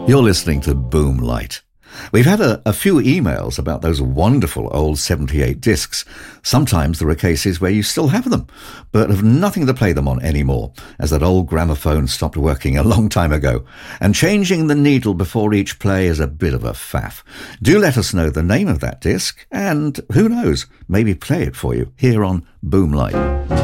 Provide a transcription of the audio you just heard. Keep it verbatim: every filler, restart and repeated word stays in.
You're listening to Boomlight. We've had a, a few emails about those wonderful old seventy-eight discs. Sometimes there are cases where you still have them, but have nothing to play them on anymore, as that old gramophone stopped working a long time ago. And changing the needle before each play is a bit of a faff. Do let us know the name of that disc, and who knows, maybe play it for you here on Boomlight.